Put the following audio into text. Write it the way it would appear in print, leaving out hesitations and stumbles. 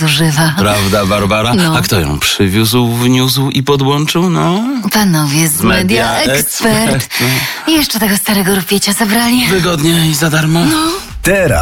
zużywa. Prawda, Barbara? No. A kto ją przywiózł, wniósł i podłączył? No, Panowie z Media Media Expert. Expert. I jeszcze tego starego rupiecia zabrali. wygodnie i za darmo. Teraz